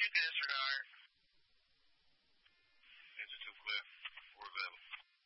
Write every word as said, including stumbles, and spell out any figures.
you can disregard. Engine two clear. Four available.